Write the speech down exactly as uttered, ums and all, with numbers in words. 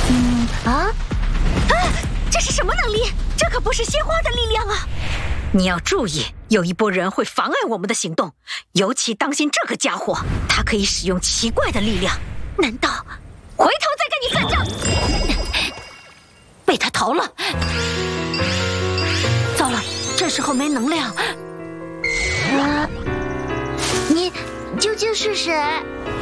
嗯啊啊！这是什么能力？这可不是鲜花的力量啊！你要注意，有一波人会妨碍我们的行动，尤其当心这个家伙，他可以使用奇怪的力量。难道回头再跟你算账？被他逃了！糟了，这时候没能量。 啊！你究竟是谁？